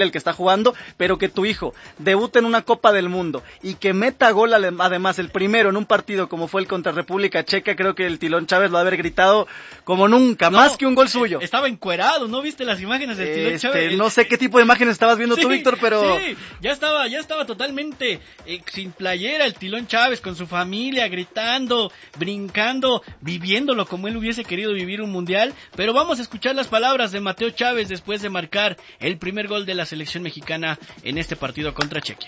el que está jugando, pero que tu hijo debute en una Copa del Mundo y que meta gol además el primero en un partido como fue el contra República Checa, creo que el Tilón Chávez lo va a haber gritado como nunca, más que un gol suyo. Estaba encuerado, ¿no viste las imágenes del Tilón Chávez? No sé qué tipo de imágenes estabas viendo tú, Víctor, pero... Sí, ya estaba totalmente sin playera el Tilón Chávez, con su familia, gritando, brincando, viviéndolo como él hubiese querido vivir un mundial, pero vamos a escuchar las palabras de Mateo Chávez después de marcar el primer gol de la selección mexicana en este partido contra Chequia.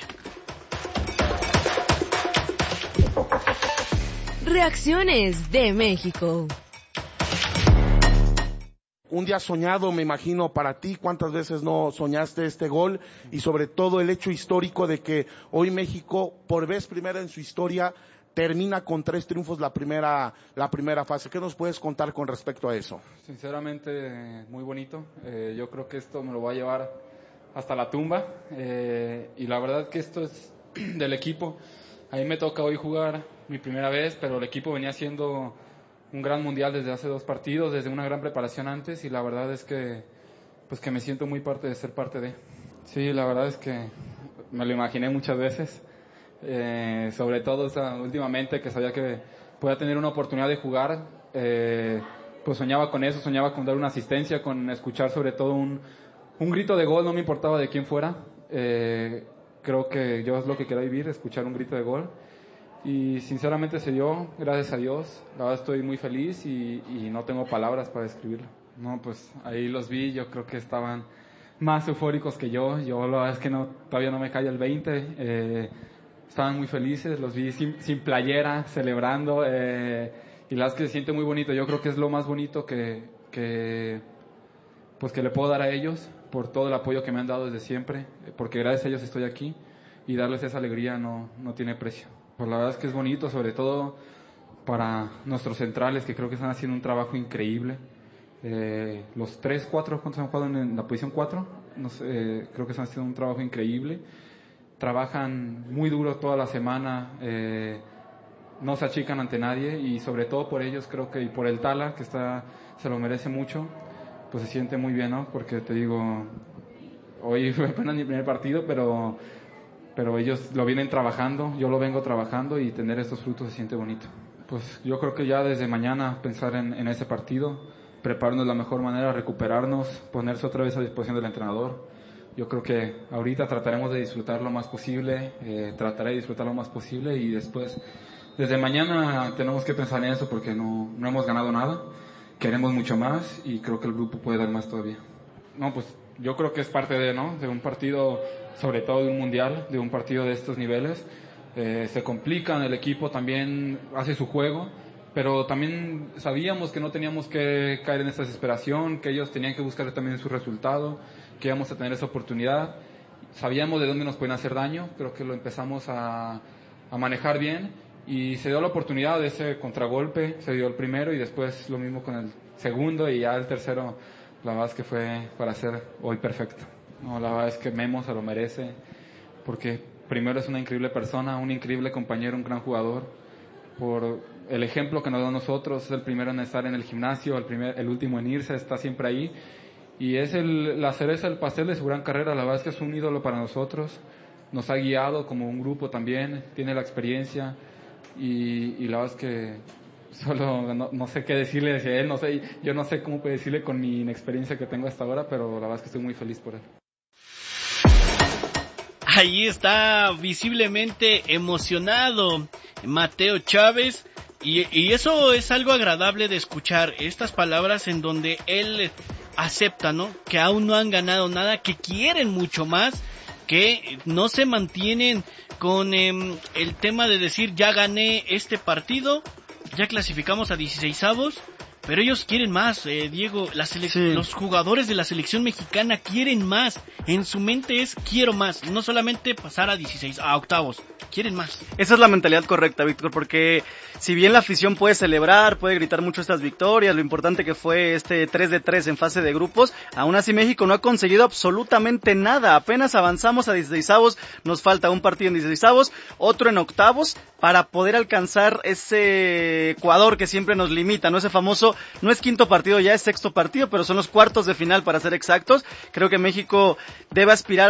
Reacciones de México. Un día soñado, me imagino, para ti. ¿Cuántas veces no soñaste este gol? Y sobre todo el hecho histórico de que hoy México, por vez primera en su historia, termina con 3 triunfos la primera fase. ¿Qué nos puedes contar con respecto a eso? Sinceramente, muy bonito. Yo creo que esto me lo va a llevar hasta la tumba. Y la verdad que esto es del equipo. A mí me toca hoy jugar mi primera vez, pero el equipo venía haciendo un gran mundial desde hace 2 partidos, desde una gran preparación antes, y la verdad es que pues que me siento muy parte de ser parte de. Sí, la verdad es que me lo imaginé muchas veces. Sobre todo últimamente que sabía que podía tener una oportunidad de jugar, pues soñaba con eso, soñaba con dar una asistencia, con escuchar sobre todo un grito de gol, no me importaba de quién fuera. Creo que yo es lo que quería vivir, escuchar un grito de gol, y sinceramente se dio, gracias a Dios. La verdad estoy muy feliz y no tengo palabras para describirlo. No, pues ahí los vi, yo creo que estaban más eufóricos que yo la verdad es que todavía no me cae el 20. Estaban muy felices, los vi sin playera, celebrando, y la verdad es que se siente muy bonito. Yo creo que es lo más bonito que le puedo dar a ellos, por todo el apoyo que me han dado desde siempre, porque gracias a ellos estoy aquí, y darles esa alegría no tiene precio. Pues la verdad es que es bonito, sobre todo para nuestros centrales, que creo que están haciendo un trabajo increíble. Los 3, 4, ¿cuántos han jugado en la posición 4? No sé, creo que están haciendo un trabajo increíble. Trabajan muy duro toda la semana, no se achican ante nadie, y sobre todo por ellos creo que, y por el Tala, que se lo merece mucho, pues se siente muy bien, ¿no? Porque te digo, hoy fue apenas mi primer partido, pero ellos lo vienen trabajando, yo lo vengo trabajando, y tener estos frutos se siente bonito. Pues yo creo que ya desde mañana pensar en ese partido, prepararnos de la mejor manera, recuperarnos, ponerse otra vez a disposición del entrenador. Yo creo que ahorita trataremos de disfrutar lo más posible, trataré de disfrutar lo más posible, y después, desde mañana tenemos que pensar en eso, porque no hemos ganado nada, queremos mucho más, y creo que el grupo puede dar más todavía. No, pues yo creo que es parte de un partido, sobre todo de un mundial, de un partido de estos niveles. Se complican, el equipo también hace su juego, pero también sabíamos que no teníamos que caer en esta desesperación, que ellos tenían que buscar también su resultado, que íbamos a tener esa oportunidad. Sabíamos de dónde nos pueden hacer daño, creo que lo empezamos a manejar bien, y se dio la oportunidad de ese contragolpe, se dio el primero, y después lo mismo con el segundo, y ya el tercero, la verdad es que fue para ser hoy perfecto. No, la verdad es que Memo se lo merece, porque primero es una increíble persona, un increíble compañero, un gran jugador, por el ejemplo que nos da a nosotros. Es el primero en estar en el gimnasio, el último en irse, está siempre ahí, y es la cereza del pastel de su gran carrera. La verdad es que es un ídolo para nosotros, nos ha guiado como un grupo también, tiene la experiencia, y la verdad es que solo no sé qué decirle hacia él, yo no sé cómo puedo decirle con mi inexperiencia que tengo hasta ahora, pero la verdad es que estoy muy feliz por él. Ahí está visiblemente emocionado Mateo Chávez, y eso es algo agradable de escuchar, estas palabras en donde él acepta, ¿no?, que aún no han ganado nada, que quieren mucho más, que no se mantienen con el tema de decir ya gané este partido, ya clasificamos a 16avos, pero ellos quieren más, Diego. Sí. Los jugadores de la selección mexicana quieren más. En su mente es quiero más, no solamente pasar a octavos, quieren más. Esa es la mentalidad correcta, Víctor, porque si bien la afición puede celebrar, puede gritar mucho estas victorias, lo importante que fue este 3-3 en fase de grupos, aún así México no ha conseguido absolutamente nada. Apenas avanzamos a 16avos, nos falta un partido en 16avos, otro en octavos, para poder alcanzar ese Ecuador que siempre nos limita, ¿no? Ese famoso, no es quinto partido, ya es sexto partido, pero son los cuartos de final para ser exactos. Creo que México debe aspirar